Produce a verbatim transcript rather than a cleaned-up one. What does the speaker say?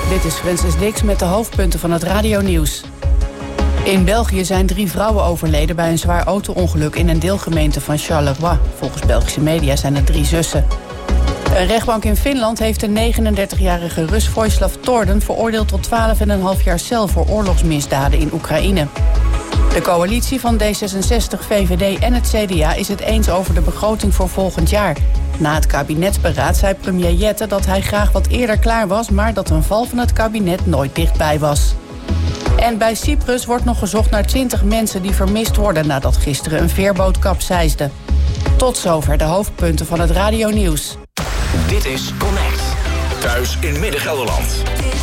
Dit is Francis Dix met de hoofdpunten van het radionieuws. In België zijn drie vrouwen overleden bij een zwaar auto-ongeluk in een deelgemeente van Charleroi. Volgens Belgische media zijn het drie zussen. Een rechtbank in Finland heeft de negenendertigjarige Rus Vojislav Torden veroordeeld tot twaalf komma vijf jaar cel voor oorlogsmisdaden in Oekraïne. De coalitie van D zesenzestig, V V D en het C D A is het eens over de begroting voor volgend jaar. Na het kabinetsberaad zei premier Jette dat hij graag wat eerder klaar was, maar dat een val van het kabinet nooit dichtbij was. En bij Cyprus wordt nog gezocht naar twintig mensen die vermist worden nadat gisteren een veerboot kapseisde. Tot zover de hoofdpunten van het radionieuws. Dit is Connect. Thuis in Midden-Gelderland.